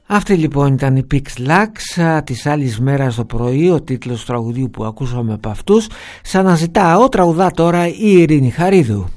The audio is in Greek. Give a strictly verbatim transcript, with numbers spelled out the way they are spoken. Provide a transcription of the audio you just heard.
Αυτή λοιπόν ήταν η Pix Lux της άλλης μέρας το πρωί, ο τίτλος του τραγουδίου που ακούσαμε από αυτούς. Σαν να ζητάω τραγουδά τώρα η Ειρήνη Χαρίδου.